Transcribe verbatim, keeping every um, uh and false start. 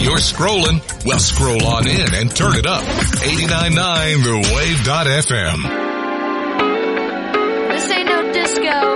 You're scrolling? Well, scroll on in and turn it up. eighty-nine point nine the wave dot f m. This ain't no disco.